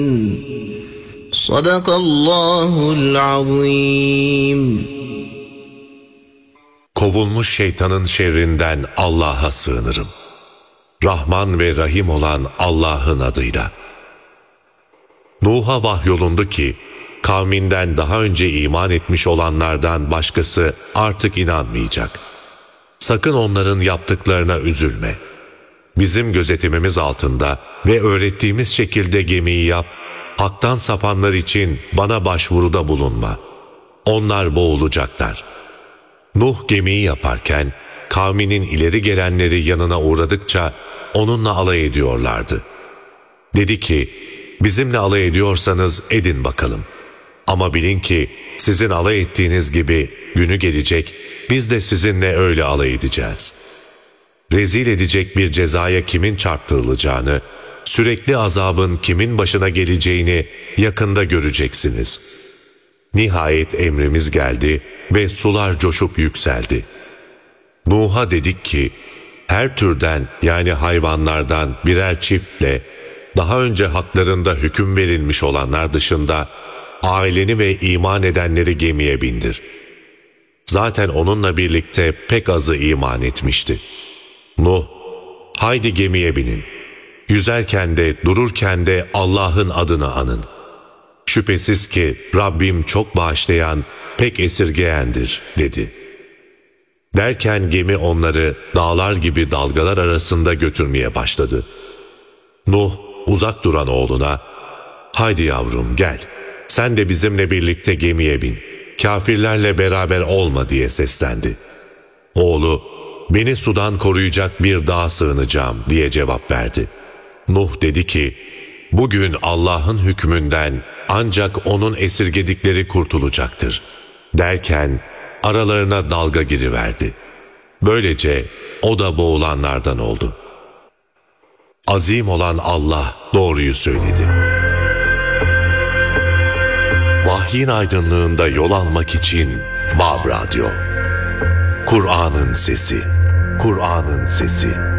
Sadakallahul azim. Kovulmuş şeytanın şerrinden Allah'a sığınırım. Rahman ve Rahim olan Allah'ın adıyla. Nuh'a vahyolundu ki, kavminden daha önce iman etmiş olanlardan başkası artık inanmayacak. Sakın onların yaptıklarına üzülme. Bizim gözetimimiz altında ve öğrettiğimiz şekilde gemiyi yap, haktan sapanlar için bana başvuruda bulunma. Onlar boğulacaklar. Nuh gemiyi yaparken, kavminin ileri gelenleri yanına uğradıkça onunla alay ediyorlardı. Dedi ki, bizimle alay ediyorsanız edin bakalım. Ama bilin ki sizin alay ettiğiniz gibi günü gelecek, biz de sizinle öyle alay edeceğiz. Rezil edecek bir cezaya kimin çarptırılacağını, sürekli azabın kimin başına geleceğini yakında göreceksiniz. Nihayet emrimiz geldi ve sular coşup yükseldi. Nuh'a dedik ki, her türden yani hayvanlardan birer çiftle, daha önce haklarında hüküm verilmiş olanlar dışında, aileni ve iman edenleri gemiye bindir. Zaten onunla birlikte pek azı iman etmişti. Nuh, haydi gemiye binin. Yüzerken de dururken de Allah'ın adını anın. Şüphesiz ki Rabbim çok bağışlayan, pek esirgeyendir dedi. Derken gemi onları dağlar gibi dalgalar arasında götürmeye başladı. Nuh uzak duran oğluna, haydi yavrum gel, sen de bizimle birlikte gemiye bin, kafirlerle beraber olma diye seslendi. Oğlu, beni sudan koruyacak bir dağa sığınacağım diye cevap verdi. Nuh dedi ki, bugün Allah'ın hükmünden ancak onun esirgedikleri kurtulacaktır. Derken aralarına dalga giriverdi. Böylece o da boğulanlardan oldu. Azim olan Allah doğruyu söyledi. Vahyin aydınlığında yol almak için Vav Radyo. Kur'an'ın sesi. Kur'an'ın sesi.